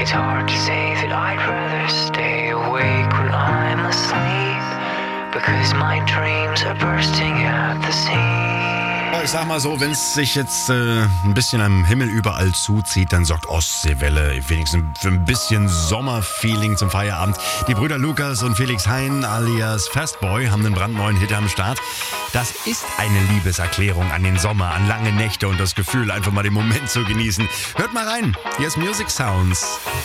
It's hard to say that I'd rather stay awake when I'm asleep, because my dreams are bursting at the seams. Ich sag mal so, wenn es sich jetzt ein bisschen am Himmel überall zuzieht, dann sorgt Ostseewelle wenigstens für ein bisschen Sommerfeeling zum Feierabend. Die Brüder Lukas und Felix Hein alias Fastboy haben einen brandneuen Hit am Start. Das ist eine Liebeserklärung an den Sommer, an lange Nächte und das Gefühl, einfach mal den Moment zu genießen. Hört mal rein, hier ist Music Sounds.